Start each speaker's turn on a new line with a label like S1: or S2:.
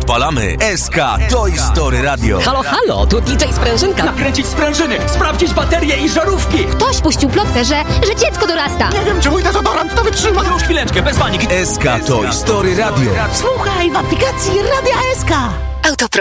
S1: Odpalamy SK Toy Story Radio.
S2: Halo, halo, tu DJ Sprężynka.
S3: Nakręcić sprężyny, sprawdzić baterie i żarówki.
S4: Ktoś puścił plotkę, że dziecko dorasta.
S3: Nie wiem, czy mój dezodorant to wytrzyma. Już chwileczkę, bez paniki.
S1: SK Toy Story Radio.
S5: Słuchaj w aplikacji Radia SK.